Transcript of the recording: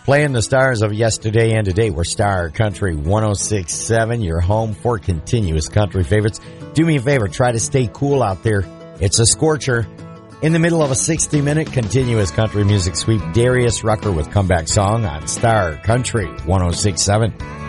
Playing the stars of yesterday and today. We're Star Country 106.7, your home for continuous country favorites. Do me a favor, try to stay cool out there. It's a scorcher. In the middle of a 60-minute continuous country music sweep, Darius Rucker with Comeback Song on Star Country 106.7.